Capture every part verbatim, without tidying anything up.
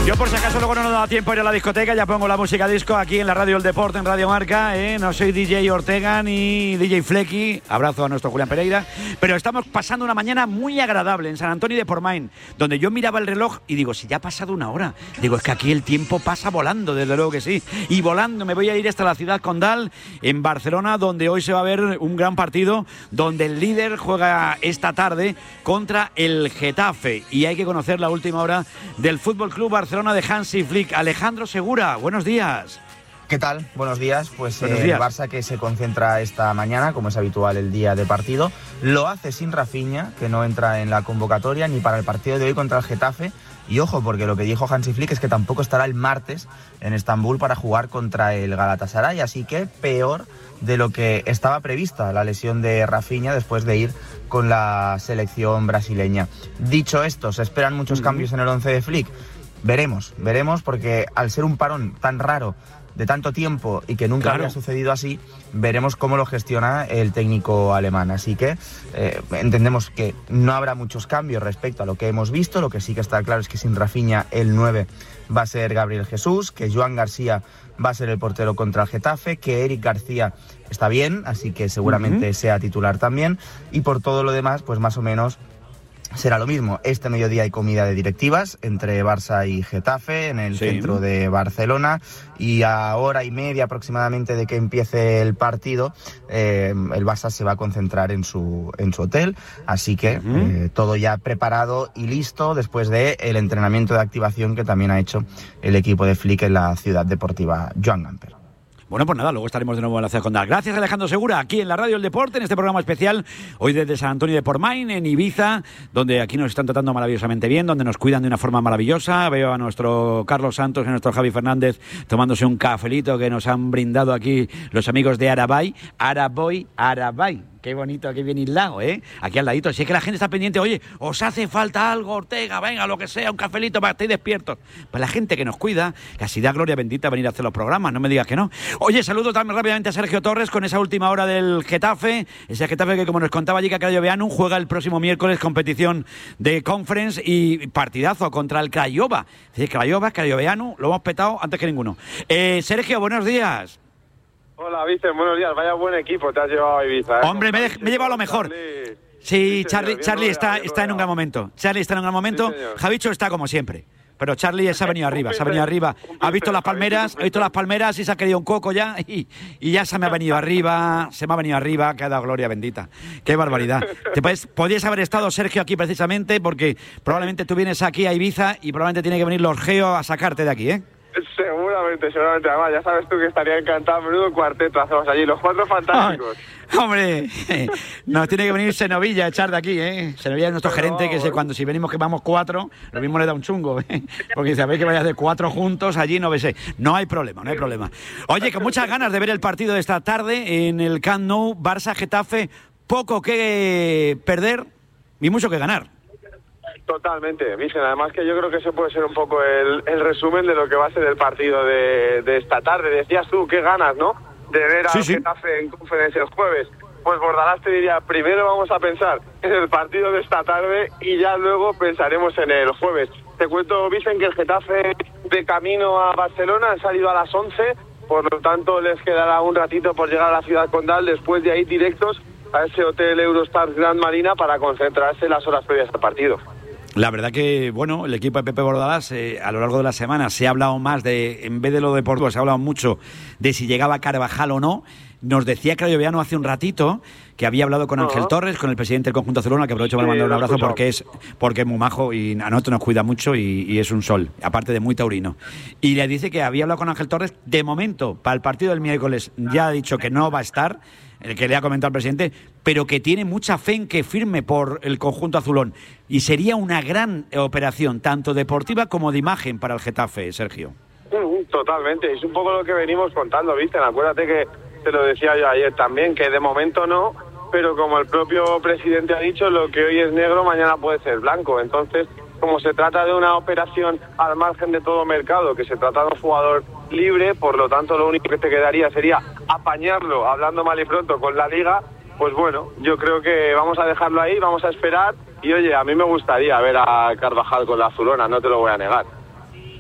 Yo por si acaso luego no nos da tiempo a ir a la discoteca, ya pongo la música disco aquí en la radio del deporte, en Radio Marca, ¿eh? No soy D J Ortega ni D J Flecky, abrazo a nuestro Julián Pereira, pero estamos pasando una mañana muy agradable en San Antonio de Portmain, donde yo miraba el reloj y digo, si ya ha pasado una hora, digo, es que aquí el tiempo pasa volando, desde luego que sí, y volando me voy a ir hasta la ciudad condal, en Barcelona, donde hoy se va a ver un gran partido, donde el líder juega esta tarde contra el Getafe, y hay que conocer la última hora del Fútbol Club Barcelona de Hansi Flick. Alejandro Segura, buenos días. ¿Qué tal? Buenos días. Pues Buenos eh, días. el Barça, que se concentra esta mañana, como es habitual el día de partido, lo hace sin Rafinha, que no entra en la convocatoria ni para el partido de hoy contra el Getafe. Y ojo, porque lo que dijo Hansi Flick es que tampoco estará el martes en Estambul para jugar contra el Galatasaray, así que peor de lo que estaba prevista la lesión de Rafinha después de ir con la selección brasileña. Dicho esto, ¿se esperan muchos uh-huh. cambios en el once de Flick? Veremos, veremos, porque al ser un parón tan raro de tanto tiempo y que nunca claro. había sucedido así, veremos cómo lo gestiona el técnico alemán. Así que eh, entendemos que no habrá muchos cambios respecto a lo que hemos visto. Lo que sí que está claro es que sin Rafinha el nueve va a ser Gabriel Jesús, que Joan García va a ser el portero contra el Getafe, que Eric García está bien, así que seguramente uh-huh. sea titular también, y por todo lo demás, pues más o menos será lo mismo. Este mediodía hay comida de directivas entre Barça y Getafe en el sí. centro de Barcelona, y a hora y media aproximadamente de que empiece el partido eh, el Barça se va a concentrar en su en su hotel, así que uh-huh. eh, todo ya preparado y listo después de el entrenamiento de activación que también ha hecho el equipo de Flick en la ciudad deportiva Joan Gamper. Bueno, pues nada, luego estaremos de nuevo en la ciudad condal. Gracias, Alejandro Segura, aquí en la Radio del Deporte, en este programa especial, hoy desde San Antonio de Portmain, en Ibiza, donde aquí nos están tratando maravillosamente bien, donde nos cuidan de una forma maravillosa. Veo a nuestro Carlos Santos y a nuestro Javi Fernández tomándose un cafelito que nos han brindado aquí los amigos de Arabay. Araboy, Arabay. Qué bonito, qué bien hilado, ¿eh? Aquí al ladito. Si es que la gente está pendiente, oye, os hace falta algo, Ortega, venga, lo que sea, un cafelito para que estéis despiertos. Pues la gente que nos cuida, que así da gloria bendita venir a hacer los programas, no me digas que no. Oye, saludo también rápidamente a Sergio Torres con esa última hora del Getafe. Ese Getafe que, como nos contaba Jica Crayoveanu, juega el próximo miércoles competición de Conference y partidazo contra el Craiova. Es decir, Craiova, Crayoveanu, lo hemos petado antes que ninguno. Eh, Sergio, buenos días. Hola, Vicen, buenos días. Vaya buen equipo te has llevado a Ibiza, ¿eh? Hombre, me, me he llevado lo mejor. Charlie. Sí, Charlie, sí, Charlie está, está en un gran momento. Charlie está en un gran momento. Sí, Javicho está como siempre. Pero Charlie se ha venido arriba, se ha venido arriba. Ha visto las palmeras, ha visto las palmeras y se ha querido un coco ya. Y, y ya se me ha venido arriba, se me ha venido arriba. Que ha dado gloria bendita. Qué barbaridad. Te puedes, podías haber estado, Sergio, aquí precisamente, porque probablemente tú vienes aquí a Ibiza y probablemente tiene que venir los Geo a sacarte de aquí, ¿eh? Seguramente, seguramente. Además, ya sabes tú que estaría encantado. Menudo cuarteto hacemos allí, los cuatro fantásticos. Ay, hombre, nos tiene que venir Senovilla a echar de aquí, ¿eh? Senovilla es nuestro Pero, gerente, que sé, cuando si venimos que vamos cuatro, lo mismo le da un chungo, ¿eh? Porque sabéis que vayas de cuatro juntos allí, no ves. No hay problema, no hay problema. Oye, con muchas ganas de ver el partido de esta tarde en el Camp Nou, Barça-Getafe. Poco que perder y mucho que ganar. Totalmente, Vicen. Además que yo creo que ese puede ser un poco el, el resumen de lo que va a ser el partido de, de esta tarde. Decías tú, qué ganas, ¿no?, de ver al sí, sí. Getafe en conferencia el jueves. Pues Bordalás te diría, primero vamos a pensar en el partido de esta tarde y ya luego pensaremos en el jueves. Te cuento, Vicen, que el Getafe de camino a Barcelona han salido a las once, por lo tanto les quedará un ratito por llegar a la ciudad condal, después de ahí directos a ese hotel Eurostars Grand Marina para concentrarse las horas previas al partido. La verdad que, bueno, el equipo de Pepe Bordalás eh, a lo largo de la semana se ha hablado más de, en vez de lo deportivo, se ha hablado mucho de si llegaba Carvajal o no. Nos decía Crayoveanu hace un ratito que había hablado con Ángel uh-huh. Torres, con el presidente del conjunto azulona, que aprovecho para sí, mandar un abrazo porque es porque es muy majo y a nosotros nos cuida mucho y, y es un sol, aparte de muy taurino. Y le dice que había hablado con Ángel Torres, de momento, para el partido del miércoles, ya ha dicho que no va a estar, el que le ha comentado al presidente, pero que tiene mucha fe en que firme por el conjunto azulón. Y sería una gran operación, tanto deportiva como de imagen para el Getafe, Sergio. Totalmente, es un poco lo que venimos contando, ¿viste? Acuérdate que te lo decía yo ayer también, que de momento no, pero como el propio presidente ha dicho, lo que hoy es negro, mañana puede ser blanco. Entonces, como se trata de una operación al margen de todo mercado, que se trata de un jugador libre, por lo tanto lo único que te quedaría sería apañarlo, hablando mal y pronto, con la Liga, pues bueno, yo creo que vamos a dejarlo ahí, vamos a esperar, y oye, a mí me gustaría ver a Carvajal con la azulona, no te lo voy a negar.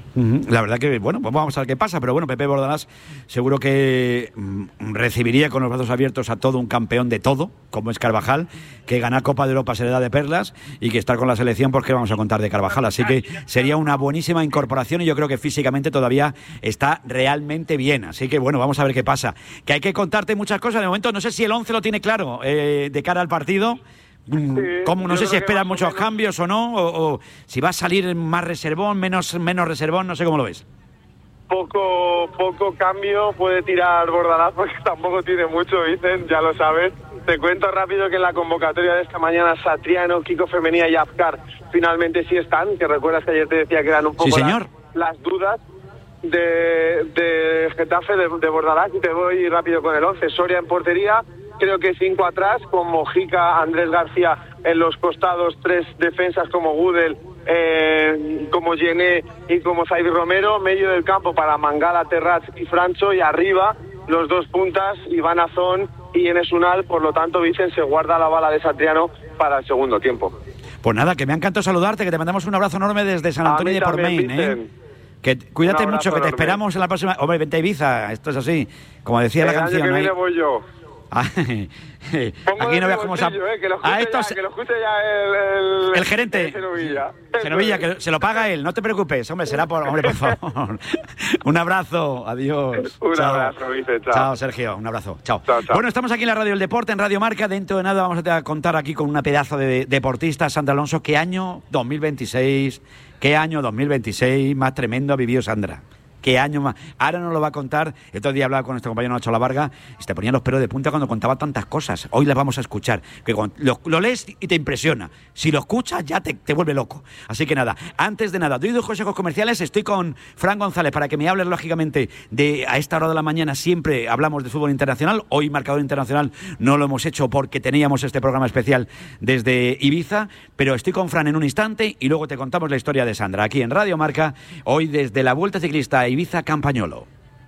La verdad que, bueno, pues vamos a ver qué pasa, pero bueno, Pepe Bordalás seguro que mm, recibiría con los brazos abiertos a todo un campeón de todo, como es Carvajal, que ganar Copa de Europa se le da de perlas y que estar con la selección, pues que vamos a contar de Carvajal, así que sería una buenísima incorporación y yo creo que físicamente todavía está realmente bien, así que bueno, vamos a ver qué pasa, que hay que contarte muchas cosas, de momento no sé si el once lo tiene claro eh, de cara al partido. Sí, como no sé si esperan muchos menos cambios o no, o, o si va a salir más reservón, menos menos reservón, no sé cómo lo ves. Poco poco cambio puede tirar Bordalás porque tampoco tiene mucho, dicen, ya lo sabes. Te cuento rápido que en la convocatoria de esta mañana Satriano, Kiko Femenía y Afkar finalmente sí están, que recuerdas que ayer te decía que eran un poco sí, señor. Las, las dudas de, de Getafe, de, de Bordalás, y te voy rápido con el once. Soria en portería, creo que cinco atrás, con Mojica, Andrés García en los costados, tres defensas como Gudel, eh, como Gené y como Zaibi Romero, medio del campo para Mangala, Terrats y Francho, y arriba los dos puntas, Iván Azón y Enes Unal. Por lo tanto, Vicen se guarda la bala de Satriano para el segundo tiempo. Pues nada, que me ha encantado saludarte, que te mandamos un abrazo enorme desde San Antonio de Portmain, ¿eh? Que cuídate mucho, que te enorme. Esperamos en la próxima. Hombre, vente a Ibiza, esto es así, como decía el la canción. El año que viene ¿eh? voy yo. Aquí no veas cómo se ha... eh, que, lo a estos... ya, que lo escuche ya el, el, el gerente Genovilla. Genovilla, que se lo paga él, no te preocupes, hombre, será por... Hombre, por favor. Un abrazo, adiós. Un chao. abrazo, Vicente, chao. Chao, Sergio, un abrazo, chao. Chao, chao. Bueno, estamos aquí en la Radio del Deporte, en Radio Marca, dentro de nada vamos a contar aquí con una pedazo de deportista, Sandra Alonso. ¿Qué año dos mil veintiséis? ¿Qué año dos mil veintiséis más tremendo ha vivido Sandra? ¿Qué año más? Ahora nos lo va a contar. El otro día hablaba con nuestro compañero Nacho Lavarga y te ponía los pelos de punta cuando contaba tantas cosas. Hoy las vamos a escuchar. Que lo, lo lees y te impresiona. Si lo escuchas ya te, te vuelve loco. Así que nada, antes de nada, doy dos consejos comerciales. Estoy con Fran González para que me hables, lógicamente, de a esta hora de la mañana siempre hablamos de fútbol internacional. Hoy Marcador Internacional no lo hemos hecho porque teníamos este programa especial desde Ibiza, pero estoy con Fran en un instante y luego te contamos la historia de Sandra aquí en Radio Marca, hoy desde la Vuelta Ciclista Ibiza Campañolo.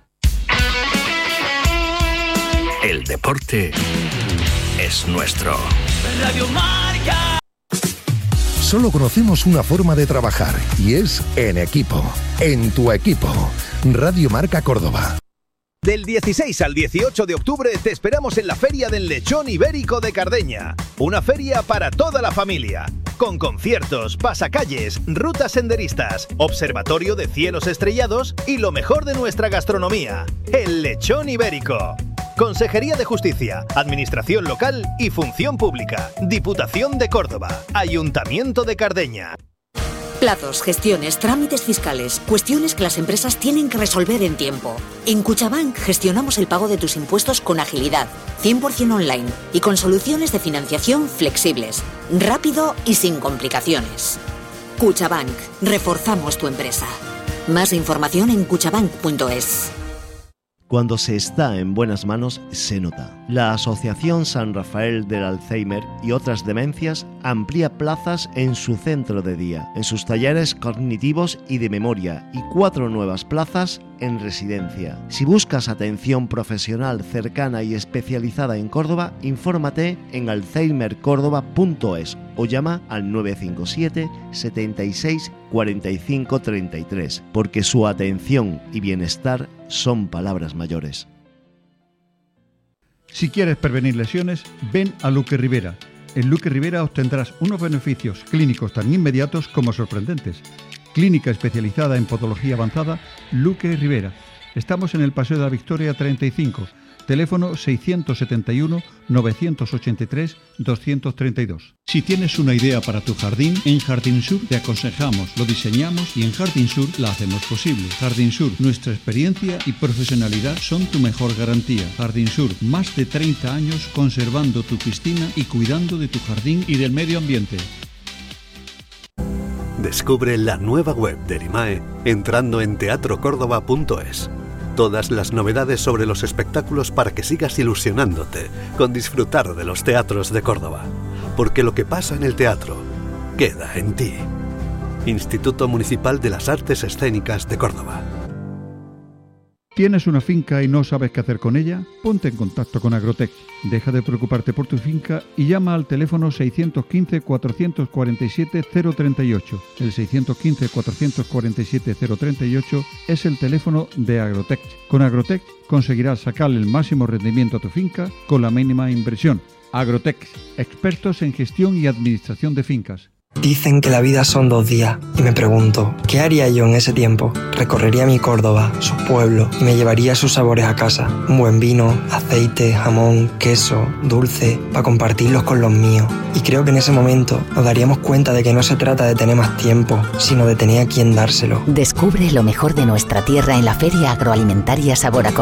El deporte es nuestro. Radio Marca. Solo conocemos una forma de trabajar y es en equipo. En tu equipo. Radio Marca Córdoba. Del dieciséis al dieciocho de octubre te esperamos en la Feria del Lechón Ibérico de Cardeña. Una feria para toda la familia. Con conciertos, pasacalles, rutas senderistas, observatorio de cielos estrellados y lo mejor de nuestra gastronomía. El Lechón Ibérico. Consejería de Justicia, Administración Local y Función Pública. Diputación de Córdoba. Ayuntamiento de Cardeña. Plazos, gestiones, trámites fiscales, cuestiones que las empresas tienen que resolver en tiempo. En Cuchabank gestionamos el pago de tus impuestos con agilidad, cien por ciento online y con soluciones de financiación flexibles, rápido y sin complicaciones. Cuchabank, reforzamos tu empresa. Más información en cuchabank punto es. Cuando se está en buenas manos, se nota. La Asociación San Rafael del Alzheimer y otras demencias amplía plazas en su centro de día, en sus talleres cognitivos y de memoria, y cuatro nuevas plazas en residencia. Si buscas atención profesional cercana y especializada en Córdoba, infórmate en alzheimer córdoba punto es o llama al nueve cinco siete, setenta y seis, cuarenta y cinco, treinta y tres, porque su atención y bienestar son palabras mayores. Si quieres prevenir lesiones, ven a Luque Rivera. En Luque Rivera obtendrás unos beneficios clínicos tan inmediatos como sorprendentes. Clínica especializada en podología avanzada, Luque Rivera. Estamos en el Paseo de la Victoria treinta y cinco, teléfono seiscientos setenta y uno, novecientos ochenta y tres, doscientos treinta y dos. Si tienes una idea para tu jardín, en Jardín Sur te aconsejamos, lo diseñamos y en Jardín Sur la hacemos posible. Jardín Sur, nuestra experiencia y profesionalidad son tu mejor garantía. Jardín Sur, más de treinta años conservando tu piscina y cuidando de tu jardín y del medio ambiente. Descubre la nueva web de Erimae entrando en teatro córdoba punto es. Todas las novedades sobre los espectáculos para que sigas ilusionándote con disfrutar de los teatros de Córdoba. Porque lo que pasa en el teatro queda en ti. Instituto Municipal de las Artes Escénicas de Córdoba. ¿Tienes una finca y no sabes qué hacer con ella? Ponte en contacto con Agrotech. Deja de preocuparte por tu finca y llama al teléfono seiscientos quince, cuatrocientos cuarenta y siete, cero treinta y ocho. El seiscientos quince, cuatrocientos cuarenta y siete, cero treinta y ocho es el teléfono de Agrotech. Con Agrotech conseguirás sacarle el máximo rendimiento a tu finca con la mínima inversión. Agrotech, expertos en gestión y administración de fincas. Dicen que la vida son dos días y me pregunto, ¿qué haría yo en ese tiempo? Recorrería mi Córdoba, sus pueblos y me llevaría sus sabores a casa. Un buen vino, aceite, jamón, queso, dulce, para compartirlos con los míos. Y creo que en ese momento nos daríamos cuenta de que no se trata de tener más tiempo, sino de tener a quien dárselo. Descubre lo mejor de nuestra tierra en la Feria Agroalimentaria Sabor a Córdoba.